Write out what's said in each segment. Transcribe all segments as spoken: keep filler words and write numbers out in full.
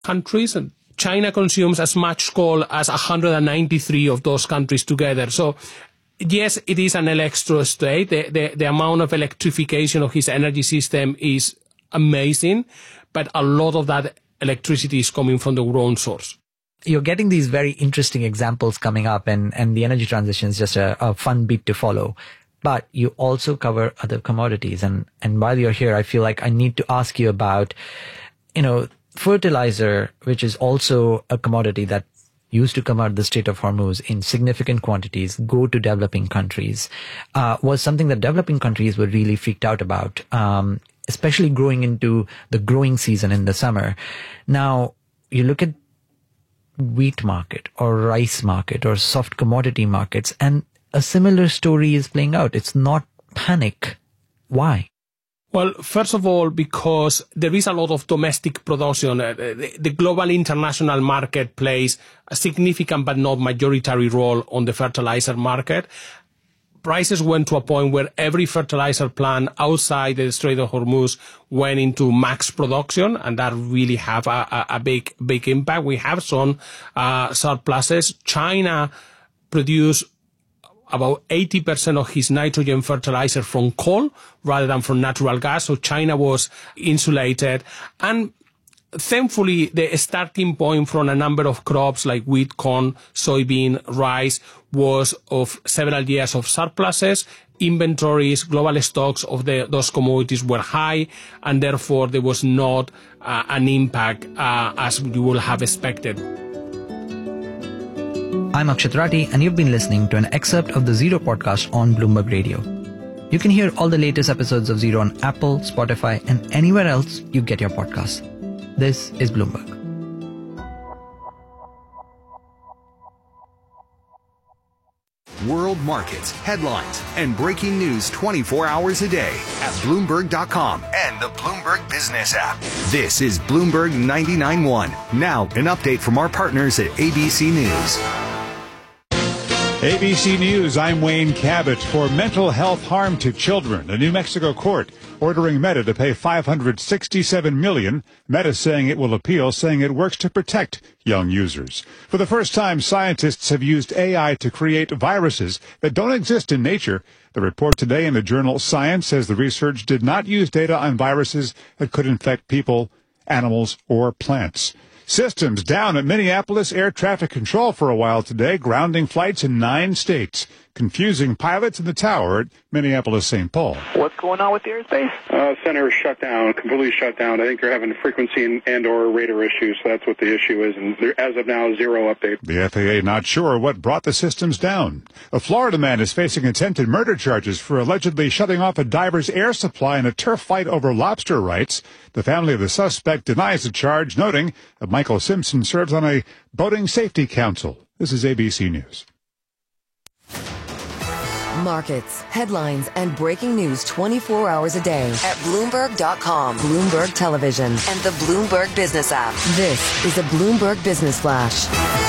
countries. And China consumes as much coal as one hundred ninety-three of those countries together. So, yes, it is an electro state. The, the, the amount of electrification of his energy system is amazing, but a lot of that electricity is coming from the ground source. You're getting these very interesting examples coming up, and, and the energy transition is just a, a fun beat to follow. But you also cover other commodities. And, and while you're here, I feel like I need to ask you about, you know, fertilizer, which is also a commodity that used to come out of the Strait of Hormuz in significant quantities, go to developing countries, uh, was something that developing countries were really freaked out about, um, especially growing into the growing season in the summer. Now, you look at wheat market or rice market or soft commodity markets, and a similar story is playing out. It's not panic. Why? Well, first of all, because there is a lot of domestic production. Uh, the, the global international market plays a significant but not majority role on the fertilizer market. Prices went to a point where every fertilizer plant outside the Strait of Hormuz went into max production, and that really have a, a, a big, big impact. We have some uh, surpluses. China produced about eighty percent of his nitrogen fertilizer from coal rather than from natural gas. So China was insulated. And thankfully, the starting point from a number of crops like wheat, corn, soybean, rice was of several years of surpluses. Inventories, global stocks of the, those commodities were high, and therefore there was not uh, an impact uh, as you would have expected. I'm Akshat Rathi, and you've been listening to an excerpt of the Zero podcast on Bloomberg Radio. You can hear all the latest episodes of Zero on Apple, Spotify, and anywhere else you get your podcasts. This is Bloomberg. World markets, headlines, and breaking news twenty-four hours a day at Bloomberg dot com and the Bloomberg Business app. This is Bloomberg ninety-nine point one. Now, an update from our partners at A B C News. A B C News, I'm Wayne Cabot. For mental health harm to children, a New Mexico court ordering Meta to pay five hundred sixty-seven million dollars. Meta saying it will appeal, saying it works to protect young users. For the first time, scientists have used A I to create viruses that don't exist in nature. The report today in the journal Science says the research did not use data on viruses that could infect people, animals, or plants. Systems down at Minneapolis Air Traffic Control for a while today, grounding flights in nine states, confusing pilots in the tower at Minneapolis Saint Paul. What's going on with the airspace? Uh, center is shut down, completely shut down. I think they're having frequency and, and or radar issues, so that's what the issue is. And there, as of now, zero update. The F A A not sure what brought the systems down. A Florida man is facing attempted murder charges for allegedly shutting off a diver's air supply in a turf fight over lobster rights. The family of the suspect denies the charge, noting that Michael Simpson serves on a boating safety council. This is A B C News. Markets, headlines, and breaking news twenty-four hours a day at Bloomberg dot com, Bloomberg Television, and the Bloomberg Business app. This is a Bloomberg Business Flash.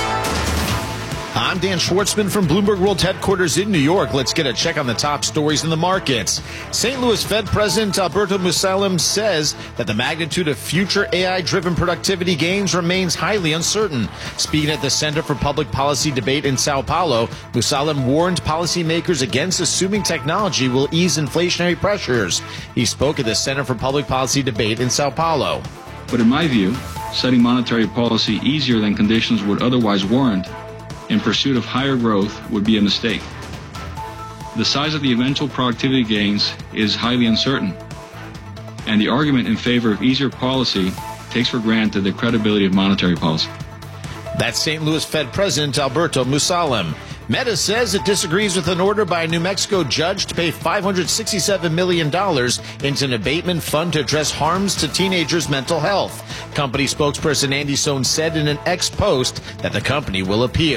I'm Dan Schwartzman from Bloomberg World Headquarters in New York. Let's get a check on the top stories in the markets. Saint Louis Fed President Alberto Musalem says that the magnitude of future A I-driven productivity gains remains highly uncertain. Speaking at the Center for Public Policy Debate in Sao Paulo, Musalem warned policymakers against assuming technology will ease inflationary pressures. He spoke at the Center for Public Policy Debate in Sao Paulo. But in my view, setting monetary policy easier than conditions would otherwise warrant in pursuit of higher growth would be a mistake. The size of the eventual productivity gains is highly uncertain, and the argument in favor of easier policy takes for granted the credibility of monetary policy. That's Saint Louis Fed President Alberto Musalem. Meta says it disagrees with an order by a New Mexico judge to pay five hundred sixty-seven million dollars into an abatement fund to address harms to teenagers' mental health. Company spokesperson Andy Sohn said in an X post that the company will appeal.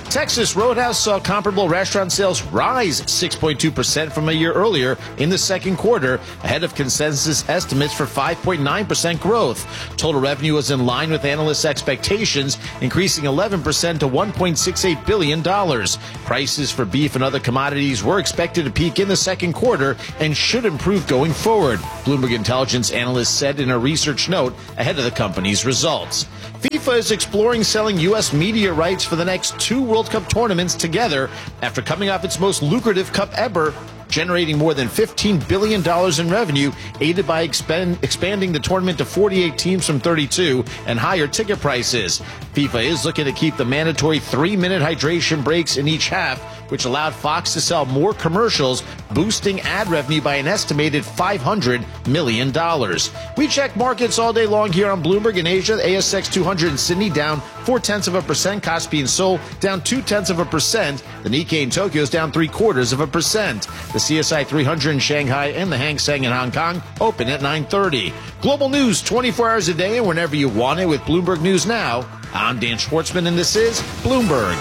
Texas Roadhouse saw comparable restaurant sales rise six point two percent from a year earlier in the second quarter, ahead of consensus estimates for five point nine percent growth. Total revenue was in line with analysts' expectations, increasing eleven percent to one point six eight billion dollars. Prices for beef and other commodities were expected to peak in the second quarter and should improve going forward, Bloomberg Intelligence analysts said in a research note ahead of the company's results. FIFA is exploring selling U S media rights for the next two World Cup tournaments together after coming off its most lucrative cup ever, generating more than fifteen billion dollars in revenue, aided by expand, expanding the tournament to forty-eight teams from thirty-two and higher ticket prices. FIFA is looking to keep the mandatory three-minute hydration breaks in each half, which allowed Fox to sell more commercials, boosting ad revenue by an estimated five hundred million dollars. We check markets all day long here on Bloomberg. In Asia, the A S X two hundred in Sydney down four-tenths of a percent, Kospi in Seoul down two-tenths of a percent, the Nikkei in Tokyo is down three-quarters of a percent. The C S I three hundred in Shanghai and the Hang Seng in Hong Kong open at nine thirty. Global news twenty-four hours a day and whenever you want it with Bloomberg News Now. I'm Dan Schwartzman and this is Bloomberg.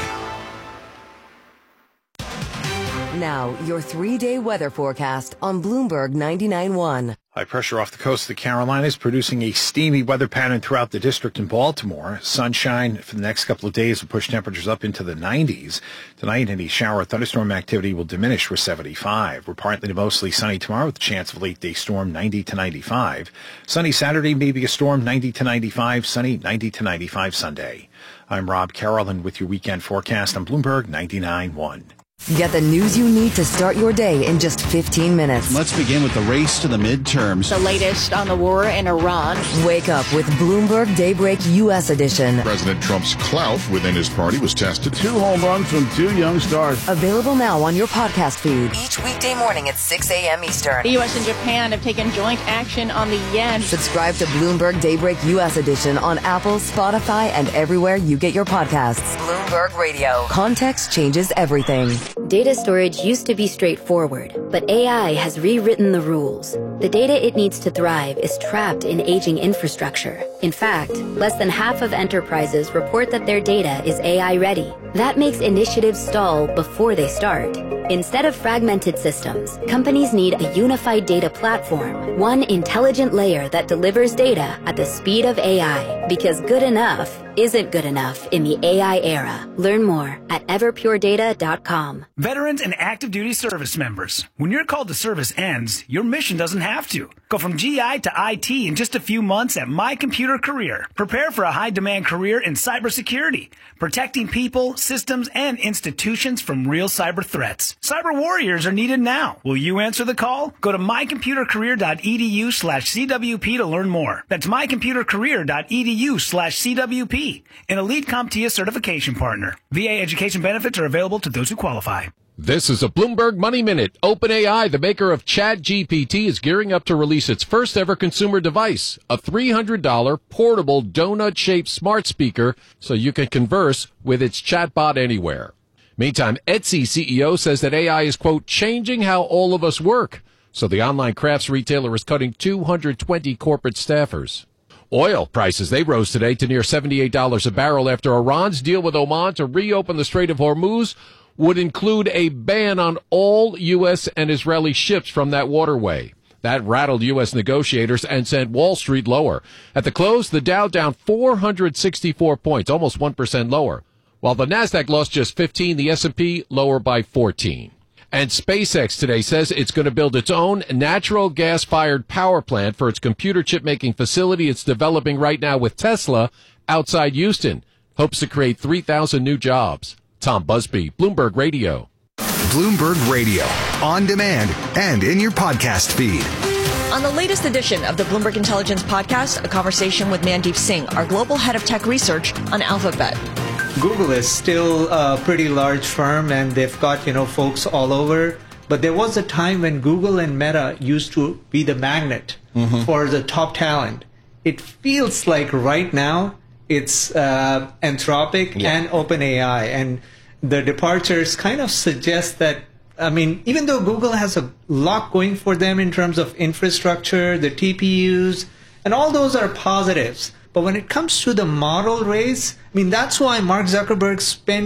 Now, your three-day weather forecast on Bloomberg ninety-nine point one. High pressure off the coast of the Carolinas producing a steamy weather pattern throughout the district in Baltimore. Sunshine for the next couple of days will push temperatures up into the nineties. Tonight, any shower or thunderstorm activity will diminish for seventy-five. We're partly to mostly sunny tomorrow with a chance of a late day storm, ninety to ninety-five. Sunny Saturday, maybe a storm, ninety to ninety-five. Sunny, ninety to ninety-five Sunday. I'm Rob Carroll, and with your weekend forecast on Bloomberg ninety-nine point one. Get the news you need to start your day in just fifteen minutes. Let's begin with the race to the midterms. The latest on the war in Iran. Wake up with Bloomberg Daybreak U S Edition. President Trump's clout within his party was tested. Two home runs from two young stars. Available now on your podcast feed. Each weekday morning at six a.m. Eastern. The U S and Japan have taken joint action on the yen. Subscribe to Bloomberg Daybreak U S Edition on Apple, Spotify, and everywhere you get your podcasts. Bloomberg Radio. Context changes everything. Data storage used to be straightforward, but A I has rewritten the rules. The data it needs to thrive is trapped in aging infrastructure. In fact, less than half of enterprises report that their data is A I ready. That makes initiatives stall before they start. Instead of fragmented systems, companies need a unified data platform, one intelligent layer that delivers data at the speed of A I, because good enough isn't good enough in the A I era. Learn more at everpure data dot com. Veterans and active duty service members, when your call to service ends, your mission doesn't have to. Go from G I to I T in just a few months at My Computer Career. Prepare for a high-demand career in cybersecurity, protecting people, systems, and institutions from real cyber threats. Cyber warriors are needed now. Will you answer the call? Go to mycomputercareer.edu slash CWP to learn more. That's mycomputercareer.edu slash CWP. An elite CompTIA certification partner. V A education benefits are available to those who qualify. This is a Bloomberg Money Minute. OpenAI, the maker of ChatGPT, is gearing up to release its first ever consumer device, a three hundred dollars portable donut-shaped smart speaker so you can converse with its chatbot anywhere. Meantime, Etsy C E O says that A I is, quote, changing how all of us work. So the online crafts retailer is cutting two hundred twenty corporate staffers. Oil prices, they rose today to near seventy-eight dollars a barrel after Iran's deal with Oman to reopen the Strait of Hormuz would include a ban on all U S and Israeli ships from that waterway. That rattled U S negotiators and sent Wall Street lower. At the close, the Dow down four hundred sixty-four points, almost one percent lower. While the Nasdaq lost just fifteen, the S and P lower by fourteen. And SpaceX today says it's going to build its own natural gas-fired power plant for its computer chip-making facility it's developing right now with Tesla outside Houston. Hopes to create three thousand new jobs. Tom Busby, Bloomberg Radio. Bloomberg Radio, on demand and in your podcast feed. On the latest edition of the Bloomberg Intelligence Podcast, a conversation with Mandeep Singh, our global head of tech research on Alphabet. Google is still a pretty large firm, and they've got, you know, folks all over. But there was a time when Google and Meta used to be the magnet mm-hmm. for the top talent. It feels like right now it's uh, Anthropic yeah. and OpenAI. And the departures kind of suggest that, I mean, even though Google has a lot going for them in terms of infrastructure, the T P Us, and all those are positives. But when it comes to the model race, I mean, that's why Mark Zuckerberg spent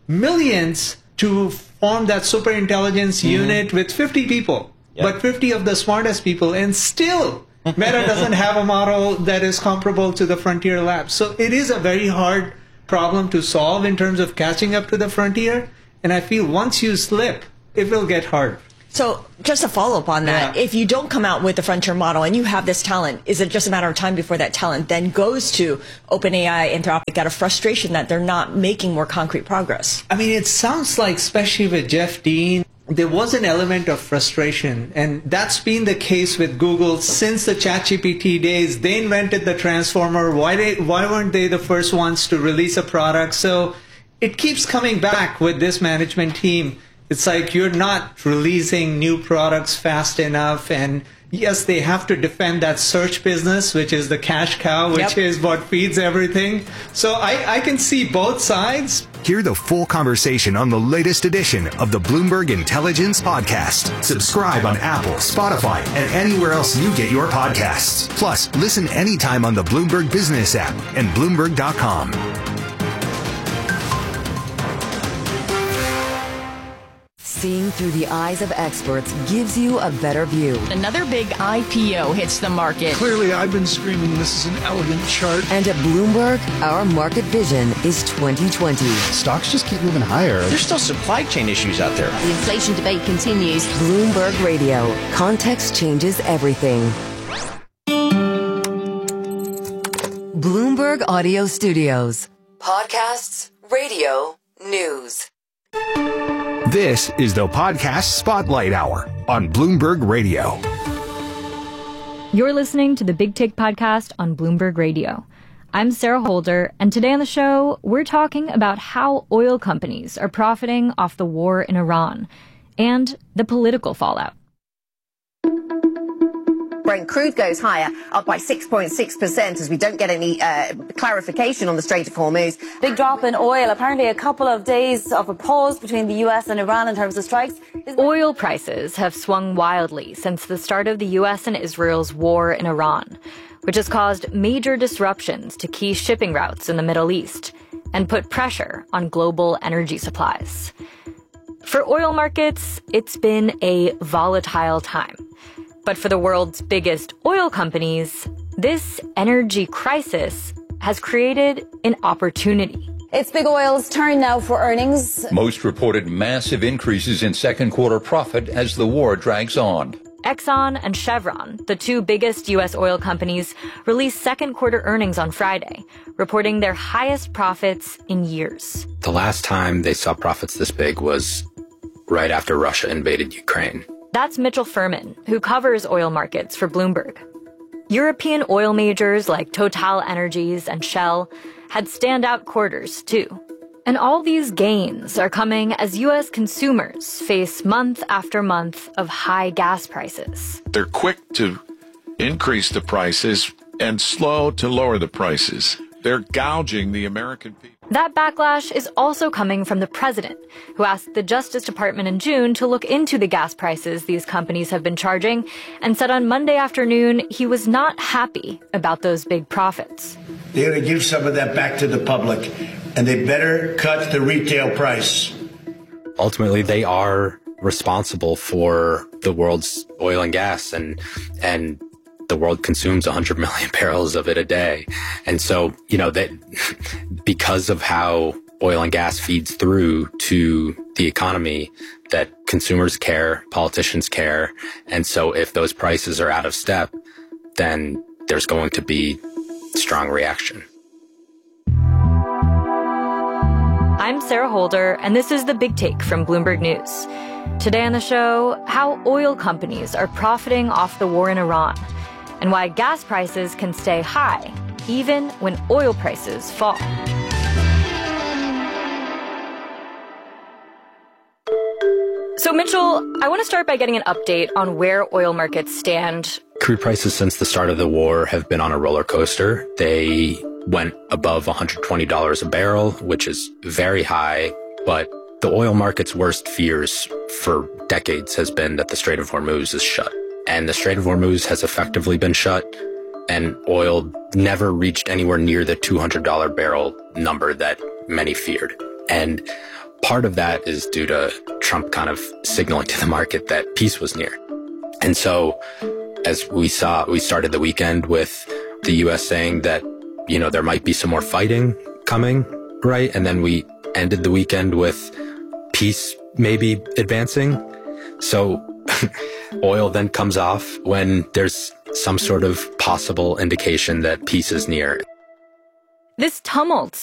millions to form that superintelligence mm-hmm. unit with fifty people, yep. but fifty of the smartest people, and still Meta doesn't have a model that is comparable to the frontier labs. So it is a very hard problem to solve in terms of catching up to the frontier. And I feel once you slip, it will get hard. So just a follow-up on that, yeah. if you don't come out with the frontier model and you have this talent, is it just a matter of time before that talent then goes to OpenAI, Anthropic, out of frustration that they're not making more concrete progress? I mean, it sounds like, especially with Jeff Dean, there was an element of frustration. And that's been the case with Google since the ChatGPT days. They invented the transformer. Why, they, why weren't they the first ones to release a product? So it keeps coming back with this management team. It's like you're not releasing new products fast enough. And yes, they have to defend that search business, which is the cash cow, which yep. is what feeds everything. So I, I can see both sides. Hear the full conversation on the latest edition of the Bloomberg Intelligence Podcast. Subscribe on Apple, Spotify, and anywhere else you get your podcasts. Plus, listen anytime on the Bloomberg Business app and Bloomberg dot com. Seeing through the eyes of experts gives you a better view. Another big I P O hits the market. Clearly, I've been screaming this is an elegant chart. And at Bloomberg, our market vision is twenty twenty. Stocks just keep moving higher. There's still supply chain issues out there. The inflation debate continues. Bloomberg Radio. Context changes everything. Bloomberg Audio Studios. Podcasts, radio, news. This is the Podcast Spotlight Hour on Bloomberg Radio. You're listening to the Big Take Podcast on Bloomberg Radio. I'm Sarah Holder, and today on the show, we're talking about how oil companies are profiting off the war in Iran and the political fallout. Brent crude goes higher, up by six point six percent as we don't get any uh, clarification on the Strait of Hormuz. Big drop in oil, apparently a couple of days of a pause between the U S and Iran in terms of strikes. Oil prices have swung wildly since the start of the U S and Israel's war in Iran, which has caused major disruptions to key shipping routes in the Middle East and put pressure on global energy supplies. For oil markets, it's been a volatile time. But for the world's biggest oil companies, this energy crisis has created an opportunity. It's big oil's turn now for earnings. Most reported massive increases in second quarter profit as the war drags on. Exxon and Chevron, the two biggest U S oil companies, released second quarter earnings on Friday, reporting their highest profits in years. The last time they saw profits this big was right after Russia invaded Ukraine. That's Mitchell Furman, who covers oil markets for Bloomberg. European oil majors like Total Energies and Shell had standout quarters, too. And all these gains are coming as U S consumers face month after month of high gas prices. They're quick to increase the prices and slow to lower the prices. They're gouging the American people. That backlash is also coming from the president, who asked the Justice Department in June to look into the gas prices these companies have been charging, and said on Monday afternoon he was not happy about those big profits. They're going to give some of that back to the public, and they better cut the retail price. Ultimately, they are responsible for the world's oil and gas, and and the world consumes one hundred million barrels of it a day. And so, you know, that because of how oil and gas feeds through to the economy, that consumers care, politicians care. And so if those prices are out of step, then there's going to be strong reaction. I'm Sarah Holder, and this is The Big Take from Bloomberg News. Today on the show, how oil companies are profiting off the war in Iran, and why gas prices can stay high even when oil prices fall. So, Mitchell, I want to start by getting an update on where oil markets stand. Crude prices since the start of the war have been on a roller coaster. They went above one hundred twenty dollars a barrel, which is very high, but the oil market's worst fears for decades has been that the Strait of Hormuz is shut. And the Strait of Hormuz has effectively been shut, and oil never reached anywhere near the two hundred dollars barrel number that many feared. And part of that is due to Trump kind of signaling to the market that peace was near. And so as we saw, we started the weekend with the U S saying that, you know, there might be some more fighting coming, right? And then we ended the weekend with peace maybe advancing. So oil then comes off when there's some sort of possible indication that peace is near. This tumult